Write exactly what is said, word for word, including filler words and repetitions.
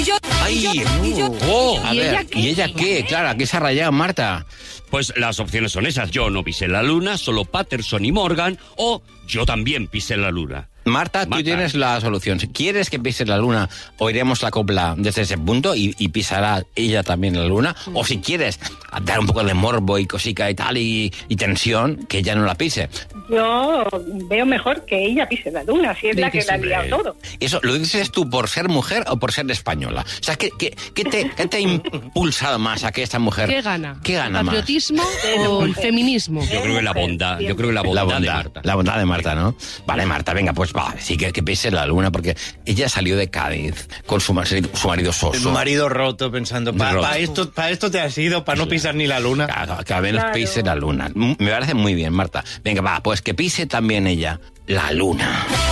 yo, ¡Ay! y yo, y yo, Oh, a ¿y ver, ella qué? ¿y ella qué? Claro, ¿a qué se ha rayado, Marta? Pues las opciones son esas. Yo no pisé la luna, solo Patterson y Morgan, o yo también pisé la luna. Marta, tú Marta. tienes la solución. Si quieres que pise la luna, oiremos la copla desde ese punto y, y pisará ella también la luna. O si quieres dar un poco de morbo y cosica y tal y, y tensión, que ella no la pise. Yo veo mejor que ella pise la luna, si es Di la que que la ha sí. liado todo. ¿Eso lo dices tú por ser mujer o por ser española? O sea, ¿qué, qué, qué te, qué te ha impulsado más a que esta mujer... ¿Qué gana? ¿Qué gana ¿El más? patriotismo o el feminismo? Yo creo que la bondad, yo creo que la La bondad, de bondad, Marta. la bondad de Marta, ¿no? Vale, Marta, venga, pues va, sí que, que pise la luna, porque ella salió de Cádiz con su marido, su marido Su soso. marido roto pensando, para Roto. pa esto, pa esto te has ido, para no pisar ni la luna. Claro, que al menos Claro. pise la luna. Me parece muy bien, Marta. Venga, va, pues que pise también ella la luna.